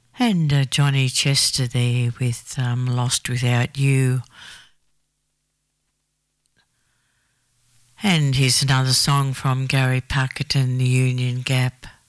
And Johnny Chester there with Lost Without You. And here's another song from Gary Puckett and the Union Gap.